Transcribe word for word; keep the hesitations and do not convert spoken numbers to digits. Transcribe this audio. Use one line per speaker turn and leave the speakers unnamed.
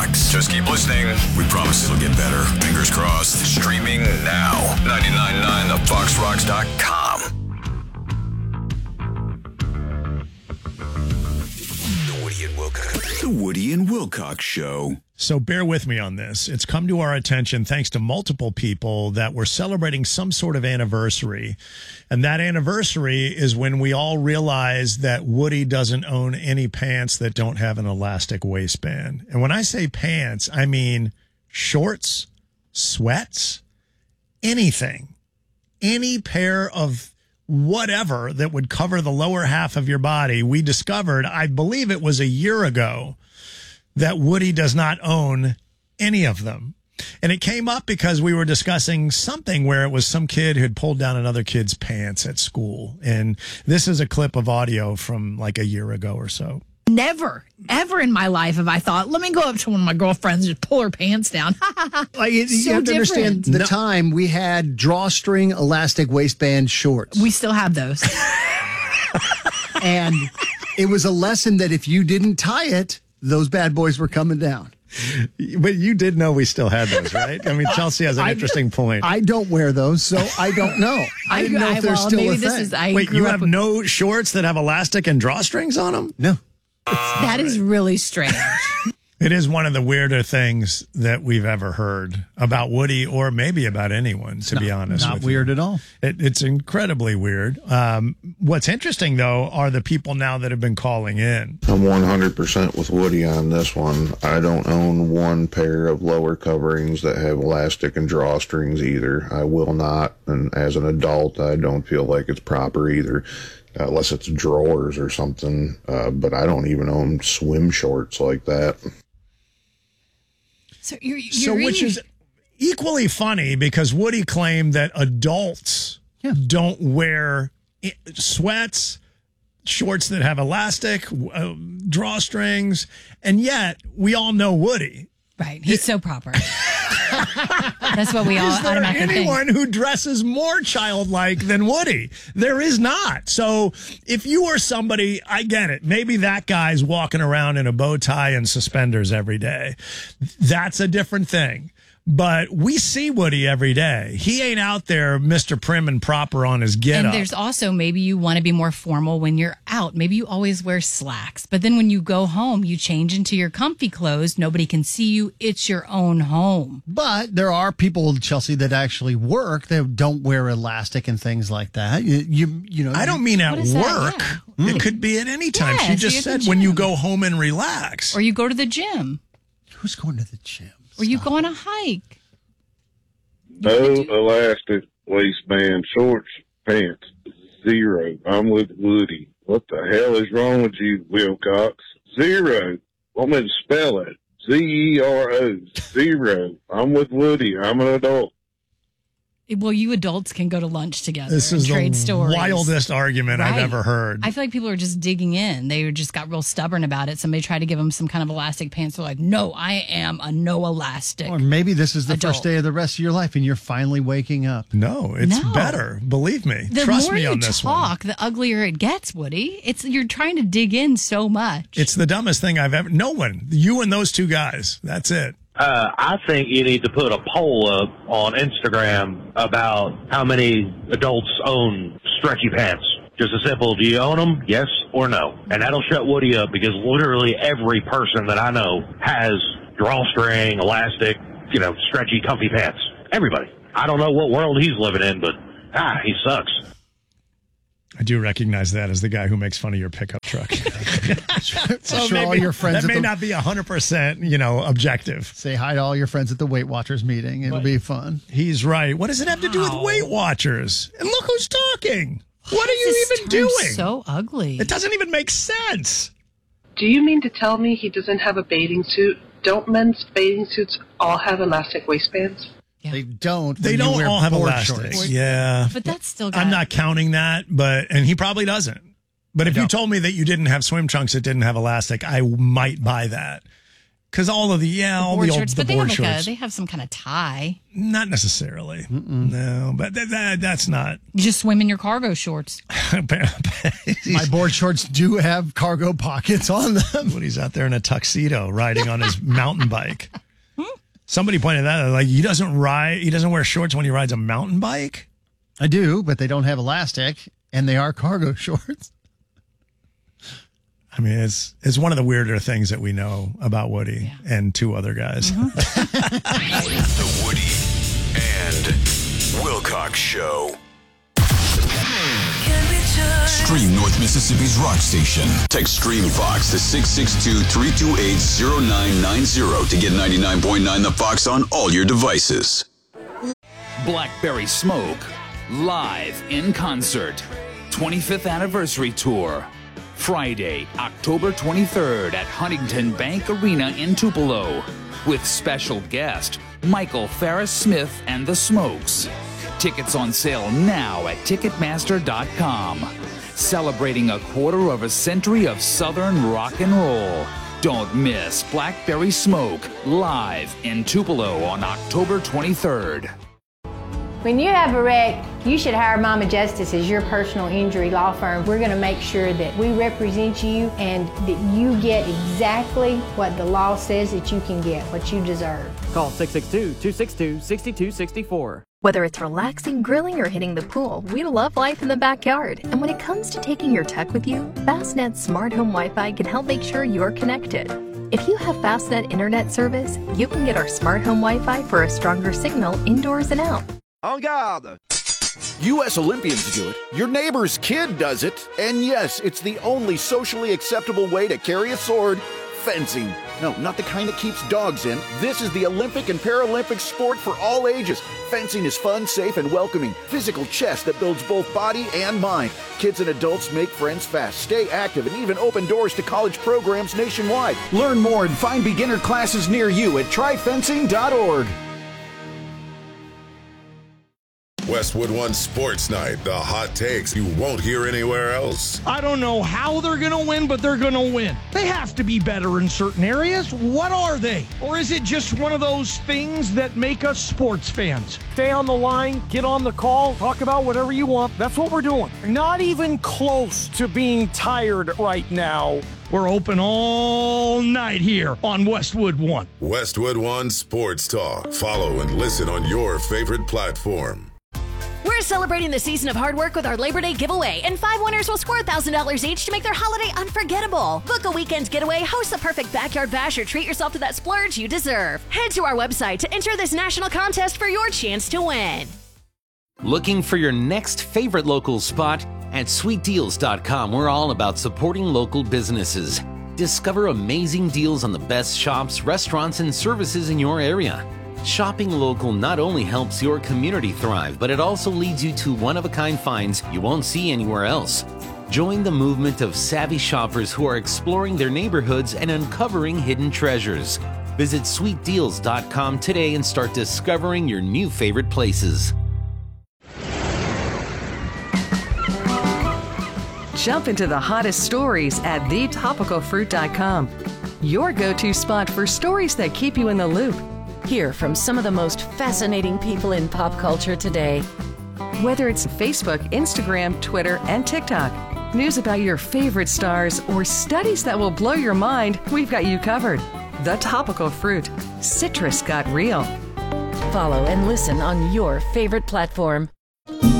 Fox. Just keep listening. We promise it'll get better. Fingers crossed. Streaming now. ninety-nine point nine the fox rocks dot com. The Woody and Wilcox. The Woody and Wilcox Show.
So bear with me on this. It's come to our attention thanks to multiple people that we're celebrating some sort of anniversary. And that anniversary is when we all realize that Woody doesn't own any pants that don't have an elastic waistband. And when I say pants, I mean shorts, sweats, anything. Any pair of whatever that would cover the lower half of your body. We discovered, I believe it was a year ago, that Woody does not own any of them. And it came up because we were discussing something where it was some kid who had pulled down another kid's pants at school. And this is a clip of audio from like a year ago or so.
Never, ever in my life have I thought, let me go up to one of my girlfriends and just pull her pants down.
Like, you,
So
you have to understand
different.
the
No.
time we had drawstring elastic waistband shorts.
We still have those.
And it was a lesson that if you didn't tie it, those bad boys were coming down.
But you did know we still had those, right? I mean, Chelsea has an
I-
interesting point.
I don't wear those, so I don't know. I didn't know if they're
well,
still
maybe
a
this
thing.
is, I
Wait,
grew
you
up
have
with-
no shorts that have elastic and drawstrings on them?
No.
That is really strange.
It is one of the weirder things that we've ever heard about Woody, or maybe about anyone, to be honest
Not
with
weird
you.
at all.
It, it's incredibly weird. Um, what's interesting, though, are the people now that have been calling in.
I'm one hundred percent with Woody on this one. I don't own one pair of lower coverings that have elastic and drawstrings either. I will not, and as an adult, I don't feel like it's proper either, unless it's drawers or something, uh, but I don't even own swim shorts like that.
So, you're, you're
So, which
reading-
is equally funny because Woody claimed that adults
Yeah.
don't wear i- sweats, shorts that have elastic, uh, drawstrings, and yet we all know Woody.
Right. He's so proper. That's what we all
Is there
automatically think.
anyone who dresses more childlike than Woody? There is not. So if you are somebody, I get it. Maybe that guy's walking around in a bow tie and suspenders every day. That's a different thing. But we see Woody every day. He ain't out there Mister Prim and Proper on his get
And
up.
there's also maybe you want to be more formal when you're out. Maybe you always wear slacks. But then when you go home, you change into your comfy clothes. Nobody can see you. It's your own home.
But there are people, Chelsea, that actually work that don't wear elastic and things like that. You, you, you know.
I don't mean at
What is that?
work.
Yeah.
It could be at any time.
Yeah,
she
so
just
you're at the
said when you
gym.
go home and relax.
Or you go to the gym.
Who's going to the gym?
Or you go on a hike.
No elastic waistband shorts, pants, zero. I'm with Woody. What the hell is wrong with you, Wilcox? Zero. Want me to spell it? Z E R O. Zero. I'm with Woody. I'm an adult.
Well, you adults can go to lunch together
This
and
is
trade
the
stories.
wildest argument I've
Right.
ever heard.
I feel like people are just digging in. They just got real stubborn about it. Somebody tried to give them some kind of elastic pants. They're like, no, I am a no elastic.
Or maybe this is the
Adult.
first day of the rest of your life and you're finally waking up.
No, it's
No.
better. Believe me.
The
Trust
more
me
you
on this one.
talk, the uglier it gets, Woody. It's you're trying to dig in so much.
It's the dumbest thing I've ever. No one. You and those two guys. That's it.
Uh, I think you need to put a poll up on Instagram about how many adults own stretchy pants. Just a simple, do you own them? Yes or no? And that'll shut Woody up because literally every person that I know has drawstring, elastic, you know, stretchy, comfy pants. Everybody. I don't know what world he's living in, but ah, he sucks.
I do recognize that as the guy who makes fun of your pickup truck.
So sure all your friends
that
at
may
the-
not be one hundred percent, you know, objective.
Say hi to all your friends at the Weight Watchers meeting. It'll be fun.
He's right. What does it have to do with
Wow.
Weight Watchers? And look who's talking. What are you
This
even
turned
doing?
So ugly.
It doesn't even make sense.
Do you mean to tell me he doesn't have a bathing suit? Don't men's bathing suits all have elastic waistbands?
Yeah.
They don't.
They
when you
don't
wear
all have
board
elastics.
shorts.
Yeah.
But that's still got
I'm not counting that, but and he probably doesn't. But if you
don't.
told me that you didn't have swim trunks that didn't have elastic, I might buy that. Because all of the, yeah, all
board
the old
shorts,
the
but they
board
have, like
shorts.
a, they have some kind of tie.
Not necessarily. Mm-mm. No, but that, that that's not.
You just swim in your cargo shorts.
My board shorts do have cargo pockets on them.
When he's out there in a tuxedo riding on his mountain bike. Somebody pointed that out, like he doesn't ride, he doesn't wear shorts when he rides a mountain bike.
I do, but they don't have elastic, and they are cargo shorts.
I mean, it's it's one of the weirder things that we know about Woody yeah. and two other guys.
Mm-hmm. The Woody and Wilcox Show. Stream North Mississippi's rock station. Text Stream Fox to six six two, three two eight, zero nine nine zero to get ninety-nine point nine The Fox on all your devices.
Blackberry Smoke, live in concert. twenty-fifth Anniversary Tour. Friday, October twenty-third at Huntington Bank Arena in Tupelo. With special guest, Michael Farris Smith and the Smokes. Tickets on sale now at Ticketmaster dot com. Celebrating a quarter of a century of Southern rock and roll. Don't miss Blackberry Smoke live in Tupelo on October twenty-third.
When you have a wreck, you should hire Mama Justice as your personal injury law firm. We're going to make sure that we represent you and that you get exactly what the law says that you can get, what you deserve.
Call six six two, two six two, six two six four.
Whether it's relaxing, grilling, or hitting the pool, we love life in the backyard. And when it comes to taking your tech with you, Fastnet's Smart Home Wi-Fi can help make sure you're connected. If you have Fastnet internet service, you can get our Smart Home Wi-Fi for a stronger signal indoors and out.
En garde! U S Olympians do it, your neighbor's kid does it, and yes, it's the only socially acceptable way to carry a sword, fencing. No, not the kind that keeps dogs in. This is the Olympic and Paralympic sport for all ages. Fencing is fun, safe, and welcoming. Physical chess that builds both body and mind. Kids and adults make friends fast, stay active, and even open doors to college programs nationwide. Learn more and find beginner classes near you at try fencing dot org.
Westwood One Sports Night, the hot takes you won't hear anywhere else.
I don't know how they're going to win, but they're going to win. They have to be better in certain areas. What are they? Or is it just one of those things that make us sports fans? Stay on the line, get on the call, talk about whatever you want. That's what we're doing. Not even close to being tired right now. We're open all night here on Westwood One.
Westwood One Sports Talk. Follow and listen on your favorite platform.
We're celebrating the season of hard work with our Labor Day giveaway, and five winners will score one thousand dollars each to make their holiday unforgettable. Book a weekend getaway, host the perfect backyard bash, or treat yourself to that splurge you deserve. Head to our website to enter this national contest for your chance to win.
Looking for your next favorite local spot? At sweet deals dot com, we're all about supporting local businesses. Discover amazing deals on the best shops, restaurants, and services in your area. Shopping local not only helps your community thrive, but it also leads you to one-of-a-kind finds you won't see anywhere else. Join the movement of savvy shoppers who are exploring their neighborhoods and uncovering hidden treasures. Visit sweet deals dot com today and start discovering your new favorite places.
Jump into the hottest stories at the topical fruit dot com. Your go-to spot for stories that keep you in the loop. Hear from some of the most fascinating people in pop culture today. Whether it's Facebook, Instagram, Twitter, and TikTok, news about your favorite stars, or studies that will blow your mind, we've got you covered. The Topical Fruit. Citrus got real. Follow and listen on your favorite platform.